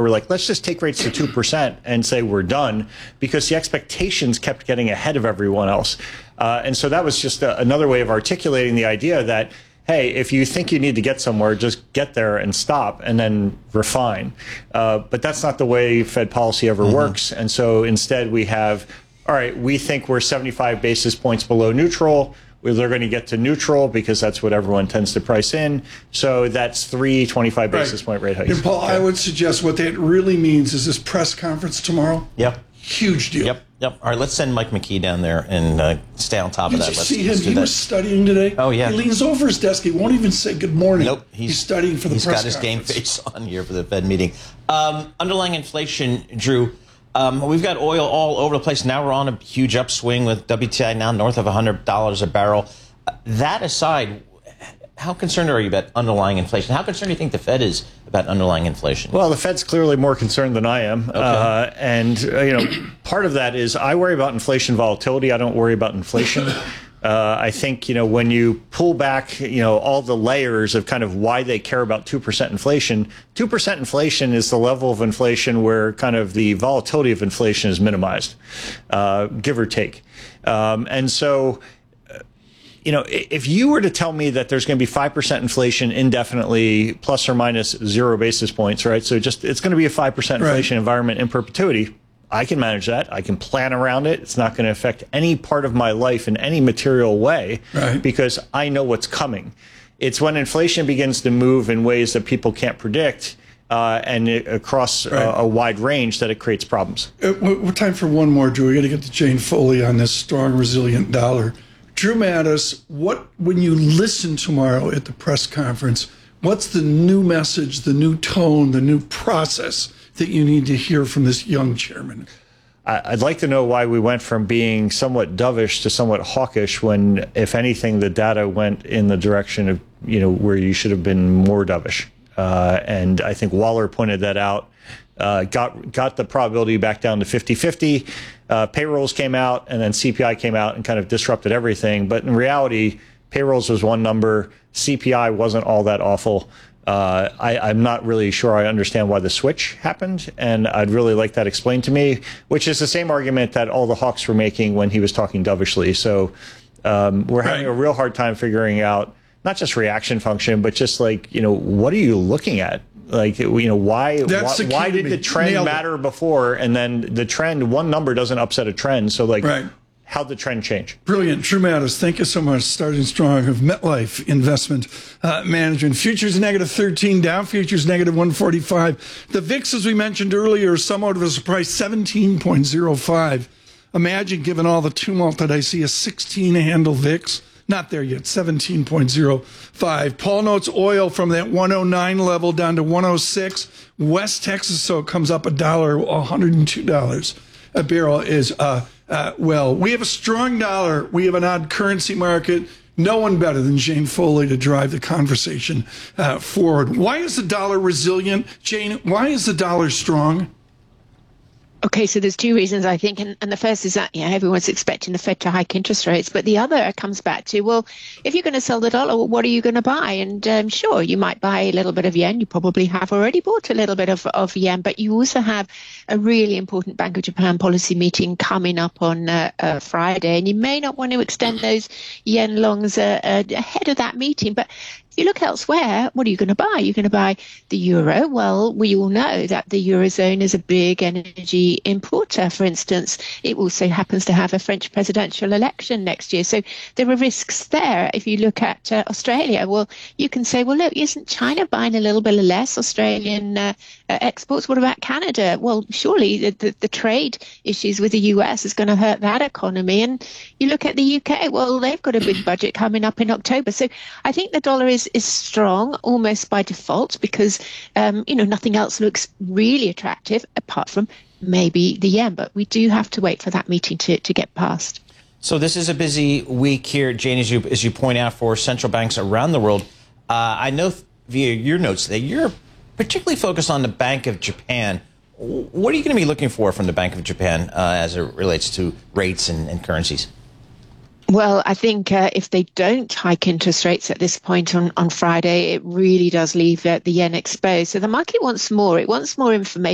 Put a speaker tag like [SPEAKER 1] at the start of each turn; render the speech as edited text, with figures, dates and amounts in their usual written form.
[SPEAKER 1] were like, let's just take rates to 2% and say we're done, because the expectations kept getting ahead of everyone else. And so that was just another way of articulating the idea that, hey, if you think you need to get somewhere, just get there and stop and then refine. But that's not the way Fed policy ever works. And so instead we have, all right, we think we're 75 basis points below neutral. They're going to get to neutral because that's what everyone tends to price in. So that's 325 basis point rate hikes.
[SPEAKER 2] And Paul, I would suggest what that really means is this press conference tomorrow.
[SPEAKER 3] Yep.
[SPEAKER 2] Huge deal.
[SPEAKER 3] Yep. All right, let's send Mike McKee down there and stay on top of that.
[SPEAKER 2] Did you see him? He was studying today.
[SPEAKER 3] Oh, yeah.
[SPEAKER 2] He leans over his desk. He won't even say good morning.
[SPEAKER 3] Nope.
[SPEAKER 2] He's studying for the press conference.
[SPEAKER 3] He's got his game face on here for the Fed meeting. Underlying inflation, Drew. We've got oil all over the place. Now we're on a huge upswing with WTI now north of $100 a barrel. That aside, how concerned are you about underlying inflation? How concerned do you think the Fed is about underlying inflation?
[SPEAKER 1] Well, the Fed's clearly more concerned than I am.
[SPEAKER 3] Okay.
[SPEAKER 1] And part of that is I worry about inflation volatility. I don't worry about inflation. I think, when you pull back, all the layers of kind of why they care about 2% inflation, 2% inflation is the level of inflation where kind of the volatility of inflation is minimized, give or take. And so, if you were to tell me that there's going to be 5% inflation indefinitely, plus or minus 0 basis points, right? So it's going to be a 5% inflation environment in perpetuity. I can manage that. I can plan around it. It's not going to affect any part of my life in any material way because I know what's coming. It's when inflation begins to move in ways that people can't predict and across a wide range that it creates problems.
[SPEAKER 2] We're time for one more, Drew. We got to get to Jane Foley on this strong, resilient dollar. Drew Mattis, when you listen tomorrow at the press conference, what's the new message, the new tone, the new process that you need to hear from this young chairman?
[SPEAKER 1] I'd like to know why we went from being somewhat dovish to somewhat hawkish when, if anything, the data went in the direction of, where you should have been more dovish. And I think Waller pointed that out, got the probability back down to 50-50. Payrolls came out and then CPI came out and kind of disrupted everything. But in reality, payrolls was one number. CPI wasn't all that awful. I'm not really sure I understand why the switch happened, and I'd really like that explained to me, which is the same argument that all the hawks were making when he was talking dovishly. So we're having a real hard time figuring out not just reaction function, but just what are you looking at? Why did the trend matter before, and then the trend, one number doesn't upset a trend. So how'd the trend change?
[SPEAKER 2] Brilliant. Drew Mattis, thank you so much. Starting strong of MetLife Investment Management. Futures negative 13, Dow futures negative 145. The VIX, as we mentioned earlier, somewhat of a surprise, 17.05. Imagine, given all the tumult that I see, a 16-handle VIX. Not there yet, 17.05. Paul notes oil from that 109 level down to 106. West Texas, so it comes up $1, $102 a barrel is, we have a strong dollar. We have an odd currency market. No one better than Jane Foley to drive the conversation forward. Why is the dollar resilient? Jane, why is the dollar strong?
[SPEAKER 4] Okay, so there's two reasons, I think. And the first is that, everyone's expecting the Fed to hike interest rates. But the other comes back to, well, if you're going to sell the dollar, what are you going to buy? And sure, you might buy a little bit of yen. You probably have already bought a little bit of yen. But you also have a really important Bank of Japan policy meeting coming up on Friday. And you may not want to extend those yen longs ahead of that meeting. But you look elsewhere, what are you going to buy? You're going to buy the euro. Well, we all know that the Eurozone is a big energy importer, for instance. It also happens to have a French presidential election next year. So there are risks there. If you look at Australia, well, you can say, well, look, isn't China buying a little bit less Australian exports? What about Canada? Well, surely the trade issues with the US is going to hurt that economy. And you look at the UK, well, they've got a big budget coming up in October. So I think the dollar is strong almost by default because, nothing else looks really attractive apart from maybe the yen. But we do have to wait for that meeting to get passed.
[SPEAKER 3] So this is a busy week here, Jane, as you point out, for central banks around the world. I know via your notes that you're particularly focused on the Bank of Japan. What are you going to be looking for from the Bank of Japan as it relates to rates and currencies?
[SPEAKER 4] Well, I think if they don't hike interest rates at this point on Friday, it really does leave the yen exposed. So the market wants more. It wants more information.